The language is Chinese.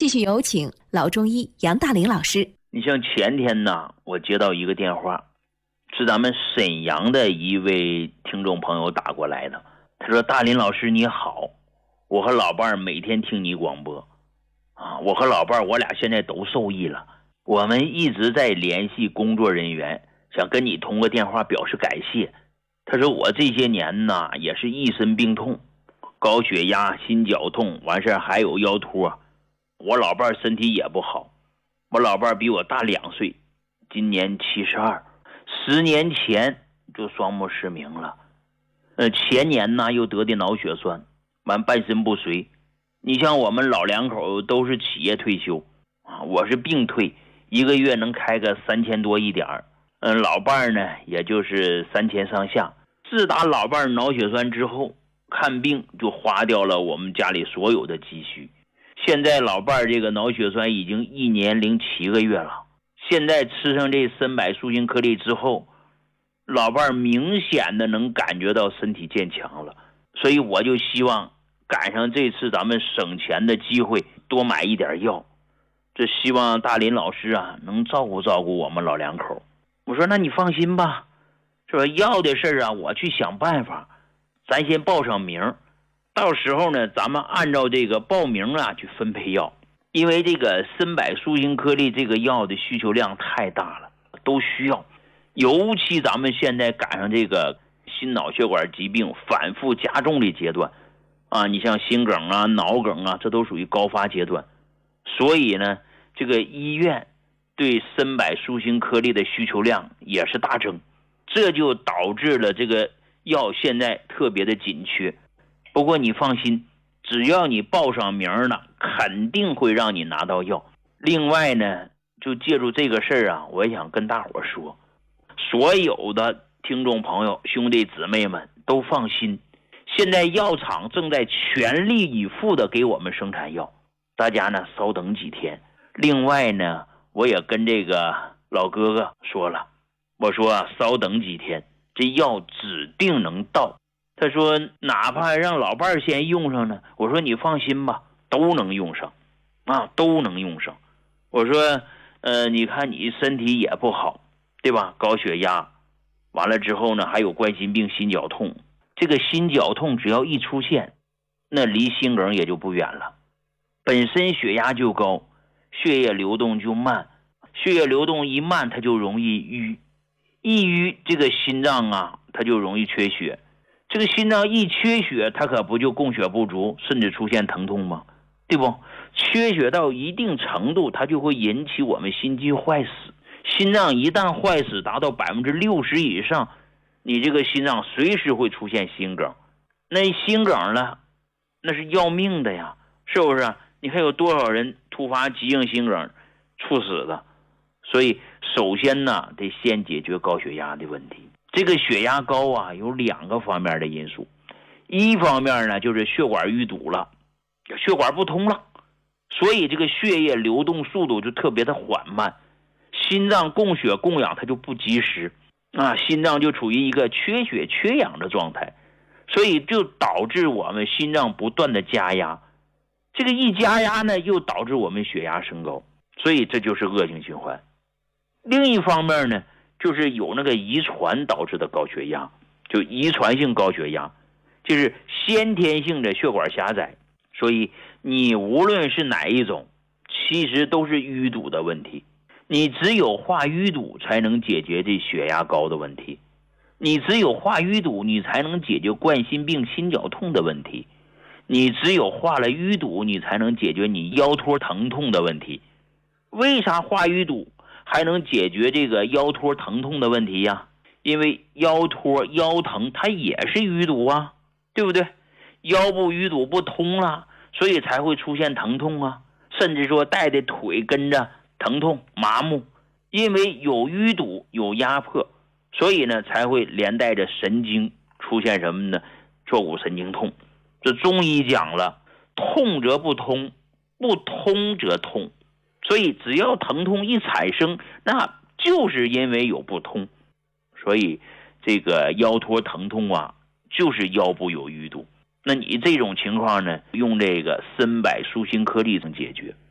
继续有请老中医杨大林老师。 你像前天呢，我接到一个电话，是咱们沈阳的一位听众朋友打过来的。他说：大林老师你好，我和老伴儿每天听你广播我和老伴儿我俩现在都受益了，我们一直在联系工作人员，想跟你通过电话表示感谢。他说我这些年呢也是一身病痛，高血压、心绞痛，完事还有腰托。我老伴儿身体也不好，我老伴儿比我大2岁，今年72，10年前就双目失明了。前年呢又得的脑血栓，完半身不遂。你像我们老两口都是企业退休我是病退，一个月能开个3000多一点老伴儿呢也就是3000上下。自打老伴儿脑血栓之后，看病就花掉了我们家里所有的积蓄。现在老伴儿这个脑血栓已经1年零7个月了，现在吃上这参柏舒心颗粒之后，老伴儿明显的能感觉到身体健强了。所以我就希望赶上这次咱们省钱的机会，多买一点药。这希望大林老师能照顾照顾我们老两口。我说那你放心吧，是吧？药的事我去想办法，咱先报上名，到时候呢咱们按照这个报名去分配药。因为这个参柏舒心颗粒这个药的需求量太大了，都需要。尤其咱们现在赶上这个心脑血管疾病反复加重的阶段你像心梗脑梗这都属于高发阶段。所以呢这个医院对参柏舒心颗粒的需求量也是大增，这就导致了这个药现在特别的紧缺。不过你放心，只要你报上名了，肯定会让你拿到药。另外呢，就借助这个事儿我也想跟大伙说，所有的听众朋友兄弟姊妹们都放心，现在药厂正在全力以赴的给我们生产药，大家呢稍等几天。另外呢，我也跟这个老哥哥说了，我说稍等几天，这药指定能到。他说哪怕让老伴儿先用上呢，我说你放心吧，都能用上都能用上。我说你看你身体也不好，对吧？高血压，完了之后呢还有冠心病、心绞痛。这个心绞痛只要一出现，那离心梗也就不远了。本身血压就高，血液流动就慢，血液流动一慢，它就容易淤，一淤这个心脏它就容易缺血。这个心脏一缺血，它可不就供血不足，甚至出现疼痛吗？对不？缺血到一定程度，它就会引起我们心肌坏死。心脏一旦坏死达到60%以上，你这个心脏随时会出现心梗。那心梗了，那是要命的呀，是不是？你看有多少人突发急性心梗猝死的？所以首先呢，得先解决高血压的问题。这个血压高有2个方面的因素。一方面呢，就是血管淤堵了，血管不通了，所以这个血液流动速度就特别的缓慢，心脏供血供氧它就不及时心脏就处于一个缺血缺氧的状态，所以就导致我们心脏不断的加压。这个一加压呢，又导致我们血压升高，所以这就是恶性循环。另一方面呢，就是有那个遗传导致的高血压，就遗传性高血压，就是先天性的血管狭窄。所以你无论是哪一种，其实都是淤堵的问题。你只有化淤堵才能解决这血压高的问题，你只有化淤堵，你才能解决冠心病、心绞痛的问题，你只有化了淤堵，你才能解决你腰托疼痛的问题。为啥化淤堵还能解决这个腰托疼痛的问题呀？因为腰托腰疼它也是淤堵对不对？腰部淤堵不通了，所以才会出现疼痛甚至说带的腿跟着疼痛麻木。因为有淤堵有压迫，所以呢才会连带着神经出现什么呢？坐骨神经痛。这中医讲了，痛则不通，不通则痛。所以只要疼痛一产生，那就是因为有不通。所以这个腰托疼痛就是腰部有淤堵。那你这种情况呢，用这个参柏舒心颗粒能解决。